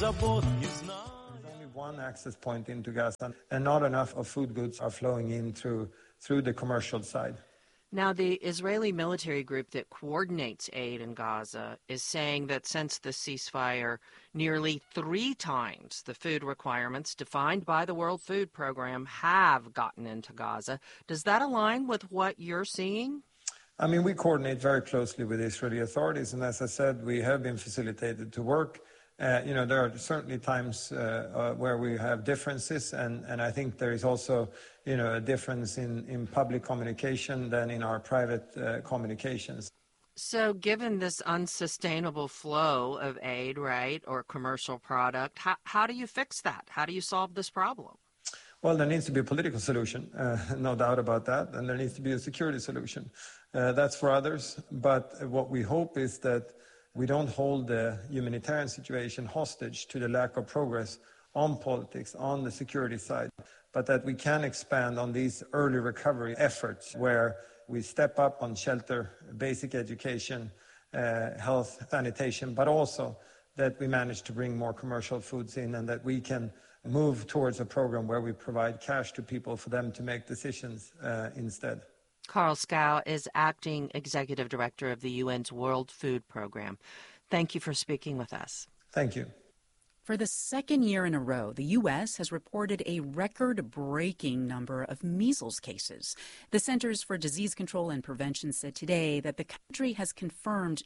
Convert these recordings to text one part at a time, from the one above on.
only one access point into Gaza, and not enough of food goods are flowing in through the commercial side. Now, the Israeli military group that coordinates aid in Gaza is saying that since the ceasefire, nearly 3 times the food requirements defined by the World Food Program have gotten into Gaza. Does that align with what you're seeing? I mean, we coordinate very closely with the Israeli authorities, and as I said, we have been facilitated to work. There are certainly times where we have differences, and I think there is also, a difference in public communication than in our private communications. So given this unsustainable flow of aid, right, or commercial product, how do you fix that? How do you solve this problem? Well, there needs to be a political solution, no doubt about that, and there needs to be a security solution. That's for others, but what we hope is that we don't hold the humanitarian situation hostage to the lack of progress on politics, on the security side, but that we can expand on these early recovery efforts where we step up on shelter, basic education, health, sanitation, but also that we manage to bring more commercial foods in and that we can move towards a program where we provide cash to people for them to make decisions instead. Carl Schau is acting executive director of the UN's World Food Program. Thank you for speaking with us. Thank you. For the second year in a row, the U.S. has reported a record-breaking number of measles cases. The Centers for Disease Control and Prevention said today that the country has confirmed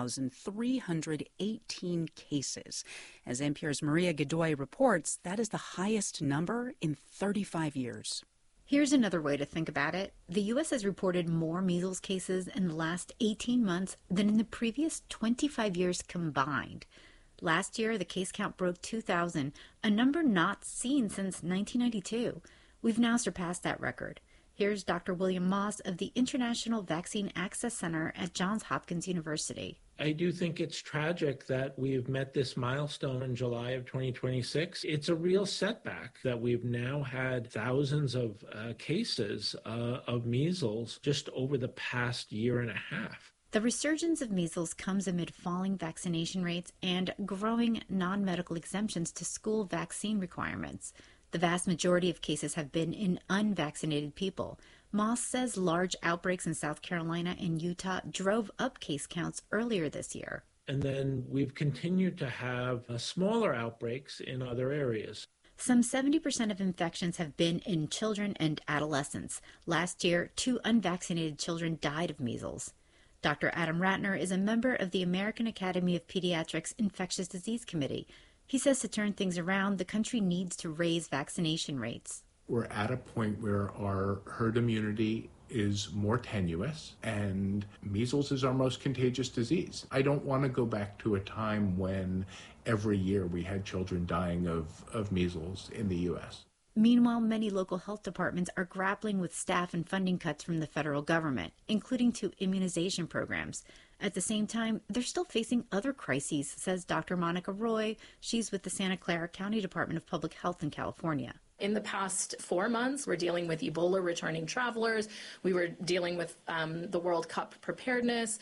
2,318 cases. As NPR's Maria Godoy reports, that is the highest number in 35 years. Here's another way to think about it. The U.S. has reported more measles cases in the last 18 months than in the previous 25 years combined. Last year, the case count broke 2,000, a number not seen since 1992. We've now surpassed that record. Here's Dr. William Moss of the International Vaccine Access Center at Johns Hopkins University. I do think it's tragic that we've met this milestone in July of 2026. It's a real setback that we've now had thousands of cases of measles just over the past year and a half. The resurgence of measles comes amid falling vaccination rates and growing non-medical exemptions to school vaccine requirements. The vast majority of cases have been in unvaccinated people. Moss says large outbreaks in South Carolina and Utah drove up case counts earlier this year. And then we've continued to have smaller outbreaks in other areas. Some 70% of infections have been in children and adolescents. Last year, 2 unvaccinated children died of measles. Dr. Adam Ratner is a member of the American Academy of Pediatrics Infectious Disease Committee. He says to turn things around, the country needs to raise vaccination rates. We're at a point where our herd immunity is more tenuous, and measles is our most contagious disease. I don't want to go back to a time when every year we had children dying of measles in the U.S. Meanwhile, many local health departments are grappling with staff and funding cuts from the federal government, including to immunization programs. At the same time, they're still facing other crises, says Dr. Monica Roy. She's with the Santa Clara County Department of Public Health in California. In the past 4 months, we're dealing with Ebola returning travelers. We were dealing with the World Cup preparedness,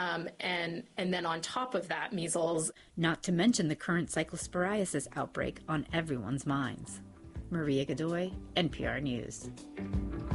and then on top of that, measles. Not to mention the current cyclosporiasis outbreak on everyone's minds. Maria Godoy, NPR News.